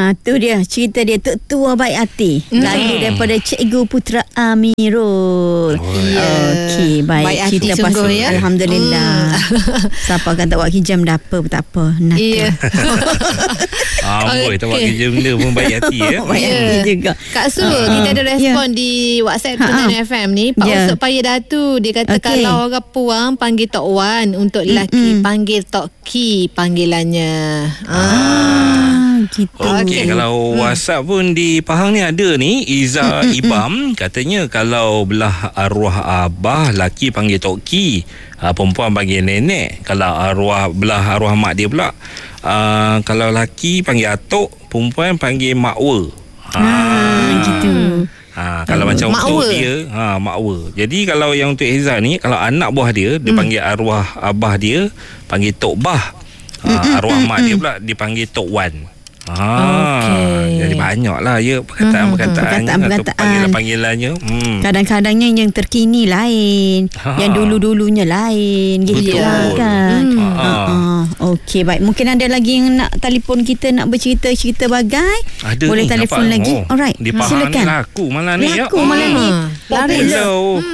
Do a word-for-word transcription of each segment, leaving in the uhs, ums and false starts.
Ah, tu dia cerita dia Tok Tua Baik Hati. Mm. Lagu daripada Cikgu Putra Amirul. Oh, yeah. Okey, baik. Baik hati cerita sungguh pasal, ya. Alhamdulillah. Mm. Siapa akan tak buat hijam dah apa tak apa. Nak. Iya. Amboi, tak buat Okey. kerja benda pun baik hati ya. Baik Ya. hati juga. Kak Su, kita ada respon Ya. di WhatsApp Ha, Terengganu ha. F M ni. Pak Ya. Usop Paya Datu, dia kata Okey. kalau orang puang panggil Tok Wan, untuk lelaki Mm-mm. panggil Tok Ki panggilannya. Ah. Ah, gitu. Okey, kalau Hmm. WhatsApp pun di Pahang ni ada ni Iza Ibam katanya kalau belah arwah abah laki panggil Tok Ki, uh, perempuan panggil nenek. Kalau arwah belah arwah mak dia pula, uh, kalau laki panggil atuk, perempuan panggil makwa. Ah, gitu. Ha, kalau Uh, macam makwa. untuk dia, ha, makwa. Jadi kalau yang untuk Iza ni, kalau anak buah dia, dia Hmm. panggil arwah abah dia, panggil Tok Bah. Ha, arwah mak dia pula dipanggil Tok Wan. Ha, Okey. jadi banyaklah ya perkataan-perkataan atau Perkataan-perkataan. panggilan-panggilannya. Hmm. Kadang-kadangnya yang terkini lain, Ha. yang dulu-dulunya lain, gitu Betul. lah kan. Hmm. Ha. Ha. Uh, Okey, baik. Mungkin ada lagi yang nak telefon kita, nak bercerita-cerita bagai. Ada Boleh ni, telefon nampak? lagi. Oh, Alright, di Pahang silakan. ni laku malam ni ya. Laku malam ni. Ah, lari. Hello.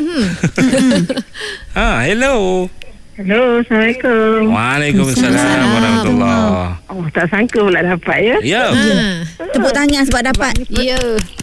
Ha, hello. Hello, Assalamualaikum. Waalaikumsalam warahmatullahi. Oh, tak sangka pula dapat ya. Ya. Ah. Tepuk tangan sebab dapat. Ya.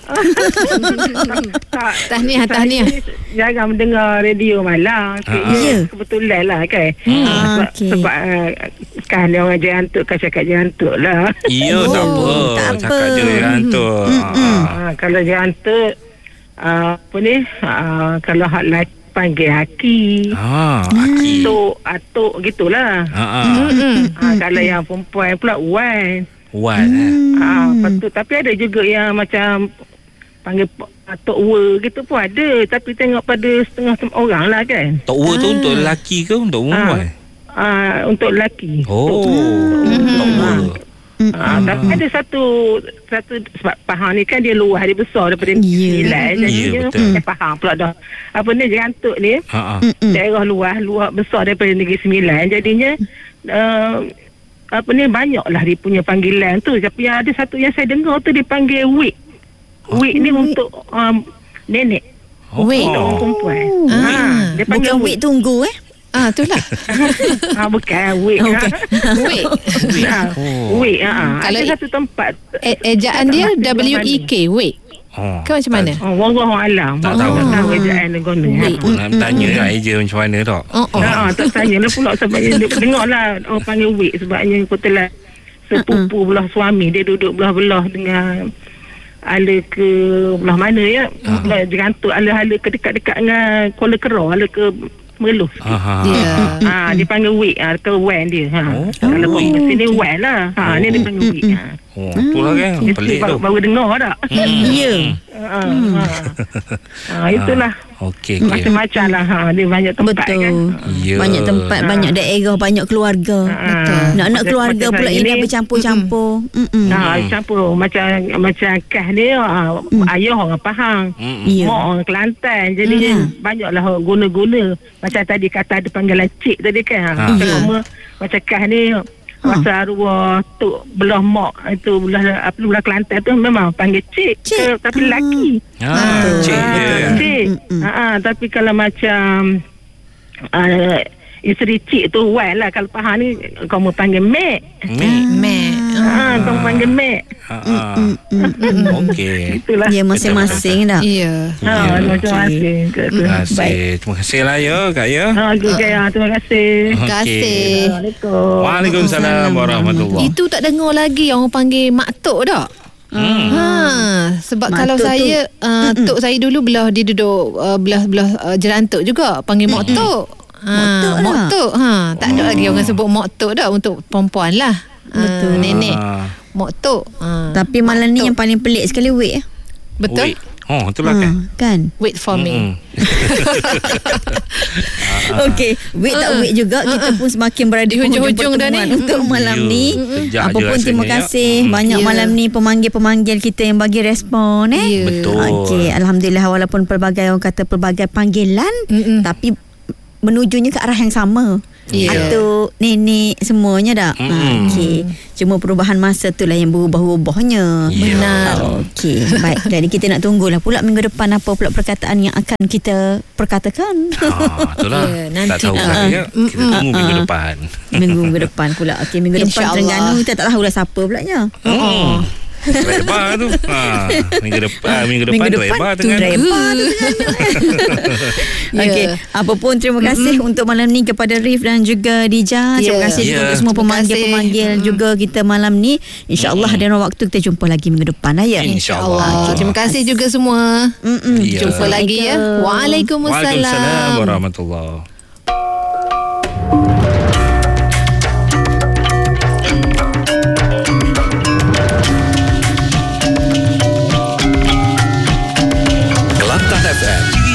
Tak, Tahniah, tahniah. saya jarang mendengar radio malam. Ah, Ya, ya. kebetulan lah kan. Hmm. Ah, sebab, Okey. sebab uh, kan dia orang jantuk kan cakap jantuk lah. Ya, tak apa. tak apa. Cakap je yang tu. Ha. Ah, kalau jantuk, uh, apa ni, uh, kalau hak laki panggil Haki. Ha, Aki. Atuk, atuk gitulah. Ha ah. Ah, kalau yang perempuan pula Wan. Wan eh. Ah, betul. Tapi ada juga yang macam panggil Tok Wa gitu pun ada. Tapi tengok pada setengah orang lah kan. Tok Wa tu untuk lelaki ke untuk perempuan? Ah, untuk lelaki. Oh, Tok Wa. Ah, tapi ada satu satu sebab Pahang ni kan dia luas, dia besar daripada Ya. Sembilan. Ya, Jadinya betul. eh, Pahang pula dah. Apa ni Jantuk ni Ha ah. daerah luas, luas besar daripada Negeri Sembilan. Jadinya uh, apa ni banyaklah dia punya panggilan tu. Tapi yang ada satu yang saya dengar tu dia panggil Wik. Wik ni untuk um, nenek. Wik. Untuk orang perempuan. Ah. Ah, dia panggil Bukan wait tunggu eh. Ah, itulah. Ah, bukan Wik. Okey. Wait. Ah, Oh. Wik. Ah, Kalau ada i- satu tempat. E- ejaan dia W E K, wait. Oh. Ke macam mana? Oh, wallahu alam. Tak Tak tahu. tahu ejaan negara. Wik. Aku nak tanya lah Eja macam mana tak? Oh, oh. Ah, tak tanya lah pula sebabnya dia dengar lah orang panggil Wik sebabnya kebetulan sepupu belah suami dia duduk belah-belah dengan ala ke belah mana ya. Belah Jerantuk ala-ala ke dekat-dekat dengan Kuala Kerau, ala ke Meluh. Ha ha. Ya. Ha, dia panggil Wik ah, ke Wan dia. Ha. Oh, Kalau Wik. oh, sini Wan lah. Ha, ni dia panggil Wik. Ha. Oh, itulah kan. Dia Pelik baru, tu. baru dengar tak? Ya. Ha, ha. ha, itulah. Okey, okey. Macam-macam lah. Ha, dia banyak tempat Betul. kan. Ya. Banyak tempat, banyak daerah, banyak keluarga. Betul. Nak-nak Macam- keluarga macam pula saya yang dah ni, bercampur-campur. Mm-mm. Ha, campur macam macam Kah ni uh, ayah orang Pahang, Mm-mm. Ya. mak orang Kelantan. Jadinya banyaklah orang guna-guna. Macam tadi kata ada panggilan cik tadi kan. Ha. Macam Ya. nama macam Kah ni masa arwah tok belah mak itu belah apa belah Kelantan tu memang panggil cik, Cik. Ke, tapi lelaki. Ha, Betul. cik Ah, dia. cik. Mm-mm. Ha, ah, tapi kalau macam uh, isteri cik tu Wan lah. Kalau Pahang ni kau mau panggil mek. Mek. Mek. Ha, kau panggil mek. Ha ah. Okey. Itulah. Ya, masing-masing dah. Ya. Ha, Ya, macam okey. masing. Terima kasih. Terima kasih lah ya Kak ya. Ha, okey, okay, ha, terima kasih. Terima kasih. Assalamualaikum. Waalaikumsalam warahmatullahi. Itu tak dengar lagi orang panggil mak tok tak? Hmm. Ha, sebab Mak kalau tok tu- saya uh, tok saya dulu belah dia duduk uh, belah-belah uh, Jerantuk juga panggil mak tok. Ha, Mak tok mak lah. tok. Ha, tak ada lagi orang sebut mak tok dah untuk perempuan lah. Betul. Uh, nenek. Ah. Mak tok. Ha. Tapi malam ni yang paling pelik sekali wait. eh. Betul? Wait. Oh, itulah kan. Ha, kan? Wait for me. Mm-mm. Okey, wait tak wait juga kita pun semakin berada Di hujung-hujung dah ni. pertemuan untuk malam Ya, ni. sejak Apa je pun terima rasanya, ya. kasih Mm. banyak Ya. malam ni pemanggil-pemanggil kita yang bagi respon eh. Ya. Betul. Okey, alhamdulillah walaupun pelbagai orang kata pelbagai panggilan Mm-mm. tapi menujunya ke arah yang sama. Ya. atuk, nenek semuanya dah. Mm. Ha, okey. Cuma perubahan masa tu lah yang berubah-ubahnya. Ya. Benar. Okey, baik. Jadi kita nak tunggulah pula minggu depan apa pula perkataan yang akan kita perkatakan. Ha, itulah. Ya, nanti tak tahu nak- saya. Kita tunggu Uh-uh. minggu depan. Minggu depan pula. Okey, minggu depan InsyaAllah. Terengganu kita tak tahulah siapa pula nya. Hmm. Reba tu. Ha, minggu depan, minggu depan, Minggu Reba depan tu dengan Reba tu Ya. Okey, apa pun terima kasih mm-hmm. untuk malam ni kepada Rif dan juga Dija. Terima Ya. kasih juga Ya. untuk semua Terima pemanggil-pemanggil kasih. juga kita malam ni. InsyaAllah Mm-mm. ada waktu kita jumpa lagi minggu depan lah ya. InsyaAllah. InsyaAllah. Terima kasih juga semua. Mm-mm. Ya. Jumpa lagi ya. Waalaikumsalam. Waalaikumsalam warahmatullahi